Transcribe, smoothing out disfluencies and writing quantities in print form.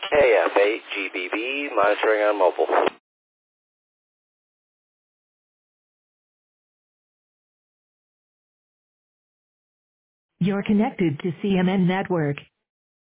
AF8 GBB, monitoring on mobile. You're connected to CMN Network.